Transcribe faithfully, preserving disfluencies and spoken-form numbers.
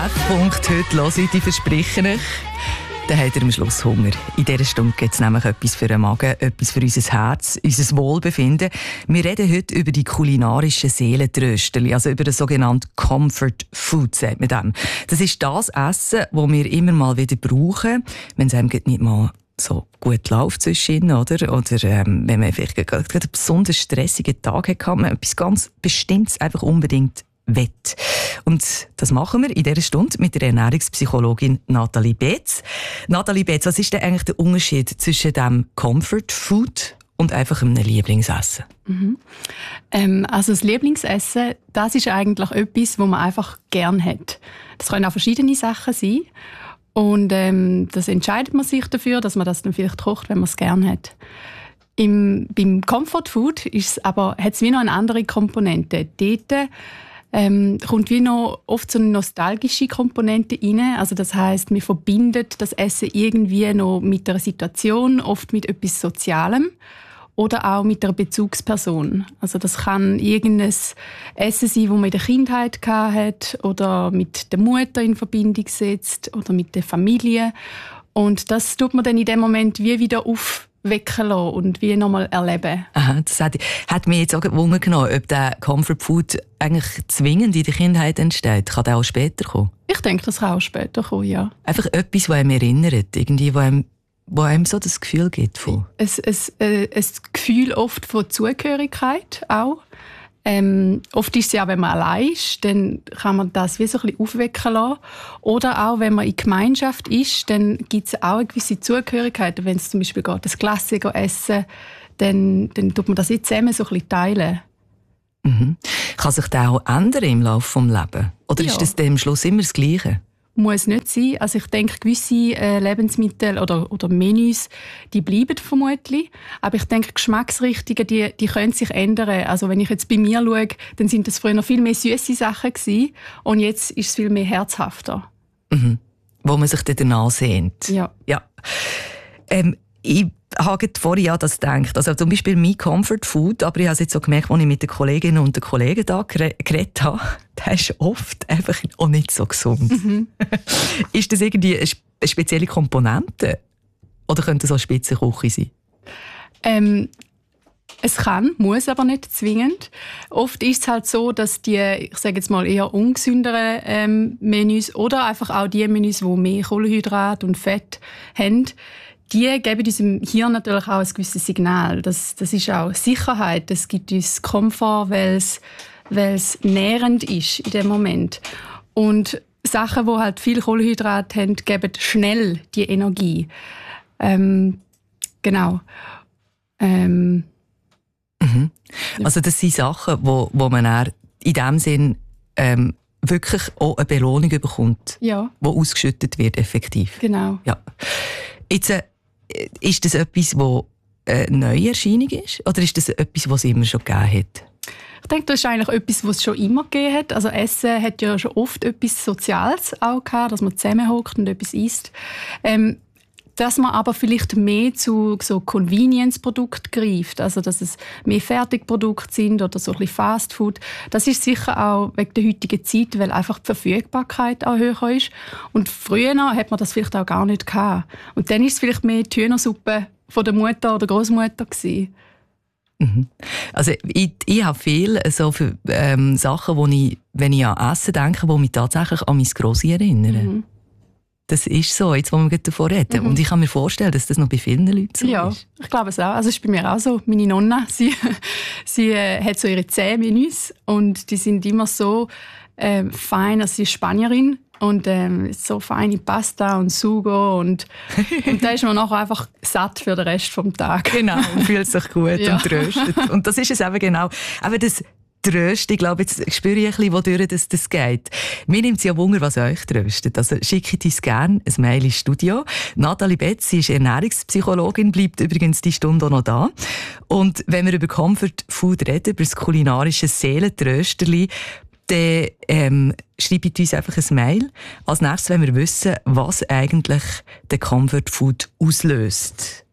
Punkt heute hören, ich verspreche euch. Dann habt ihr am Schluss Hunger. In dieser Stunde gibt es nämlich etwas für den Magen, etwas für unser Herz, unser Wohlbefinden. Wir reden heute über die kulinarischen Seelentrösterli, also über das sogenannte Comfort Food, sagt man dem. Das ist das Essen, das wir immer mal wieder brauchen, wenn es einem nicht mal so gut läuft zwischen, oder? Oder ähm, wenn man vielleicht gerade einen besonders stressigen Tag hat, kann man etwas ganz Bestimmtes einfach unbedingt wett. Und das machen wir in dieser Stunde mit der Ernährungspsychologin Nathalie Betz. Nathalie Betz, was ist denn eigentlich der Unterschied zwischen dem Comfort Food und einfach einem Lieblingsessen? Mhm. Ähm, also das Lieblingsessen, das ist eigentlich etwas, was man einfach gern hat. Das können auch verschiedene Sachen sein. Und ähm, das entscheidet man sich dafür, dass man das dann vielleicht kocht, wenn man es gern hat. Im, beim Comfort Food ist es aber, hat es wie noch eine andere Komponente. Dort ähm, kommt wie noch oft so eine nostalgische Komponente rein. Also das heisst, man verbindet das Essen irgendwie noch mit einer Situation, oft mit etwas Sozialem oder auch mit einer Bezugsperson. Also das kann irgendein Essen sein, das man in der Kindheit hatte oder mit der Mutter in Verbindung setzt oder mit der Familie. Und das tut man dann in dem Moment wie wieder aufwecken lassen und wie nochmal erleben. Aha, das hat, hat mich jetzt auch Wunder genommen, ob der Comfort Food eigentlich zwingend in der Kindheit entsteht. Kann der auch später kommen? Ich denke, das kann auch später kommen, ja. Einfach etwas, das einem erinnert, irgendwie, wo einem, wo einem so das Gefühl gibt von... Ein, ein, ein, ein Gefühl oft von Zugehörigkeit auch. Ähm, oft ist es ja, wenn man allein ist, dann kann man das wie so ein bisschen aufwecken lassen. Oder auch, wenn man in Gemeinschaft ist, dann gibt es auch eine gewisse Zugehörigkeit. Wenn es zum Beispiel geht, das Glas essen, dann, dann tut man das jetzt zusammen so ein bisschen teilen. Mhm. Kann sich das auch ändern im Laufe des Lebens? Oder ja. Ist das dann am Schluss immer das Gleiche? Muss nicht sein. Also ich denke, gewisse äh, Lebensmittel oder, oder Menüs, die bleiben vermutlich. Aber ich denke, Geschmacksrichtungen, die, die können sich ändern. Also wenn ich jetzt bei mir schaue, dann sind das früher noch viel mehr süße Sachen gewesen. Und jetzt ist es viel mehr herzhafter. Mhm. Wo man sich dann danach sehnt. Ja. ja. Ähm, ich habe vorhin ja das gedacht. Also zum Beispiel mein Comfort Food, aber ich habe es jetzt so gemerkt, als ich mit den Kolleginnen und den Kollegen da geredet habe, der ist oft einfach auch nicht so gesund. Mhm. Ist das irgendwie eine spezielle Komponente? Oder könnte das auch Spitzenküche sein? Ähm, es kann, muss aber nicht zwingend. Oft ist es halt so, dass die, ich sage jetzt mal, eher ungesünderen ähm, Menüs oder einfach auch die Menüs, die mehr Kohlenhydrate und Fett haben, die geben unserem Hirn natürlich auch ein gewisses Signal. Das, das ist auch Sicherheit, das gibt uns Komfort, weil es, weil es nährend ist in dem Moment. Und Sachen, die halt viel Kohlenhydrate haben, geben schnell die Energie. Ähm, genau. Ähm, mhm. Also das sind Sachen, wo, wo man dann in dem Sinn ähm, wirklich auch eine Belohnung bekommt, ja. Die ausgeschüttet wird, effektiv. Genau. Ja. Jetzt, äh, ist das etwas, das eine neue Erscheinung ist? Oder ist das etwas, was es immer schon gegeben hat? Ich denke, das ist eigentlich etwas, was es schon immer gegeben hat. Also Essen hat ja schon oft etwas Soziales auch gehabt, dass man zusammenhockt und etwas isst. Ähm, dass man aber vielleicht mehr zu so Convenience-Produkten greift, also dass es mehr Fertigprodukte sind oder so ein bisschen Fast Food. Das ist sicher auch wegen der heutigen Zeit, weil einfach die Verfügbarkeit auch höher ist. Und früher hat man das vielleicht auch gar nicht gehabt. Und dann ist es vielleicht mehr die Hühnersuppe von der Mutter oder Großmutter gewesen. Mhm. Also ich, ich habe viele so für, ähm, Sachen, wo ich, wenn ich an Essen denke, die mich tatsächlich an mein Grossi erinnern. Mhm. Das ist so, jetzt wo wir davon reden. Mhm. Und ich kann mir vorstellen, dass das noch bei vielen Leuten so ja, ist. Ja, ich glaube es auch. Also es ist bei mir auch so. Meine Nonna, sie, sie äh, hat so ihre zehn Menüs und die sind immer so äh, fein. Also sie ist Spanierin und ähm, so feine Pasta und Sugo und, und da ist man nachher einfach satt für den Rest des Tages. Genau, und fühlt sich gut ja. und tröstet. Und das ist es eben genau. Aber das Trösten, ich glaube, jetzt spüre ich ein bisschen, wodurch das, das geht. Mir nimmt es ja Wunder, was euch tröstet. Also schickt uns gerne ein Mail ins Studio. Nathalie Betz, sie ist Ernährungspsychologin, bleibt übrigens die Stunde auch noch da. Und wenn wir über Comfort Food reden, über das kulinarische Seelentrösterli, dann ähm, schreibt uns einfach ein Mail. Als nächstes wollen wir wissen, was eigentlich den Comfort Food auslöst.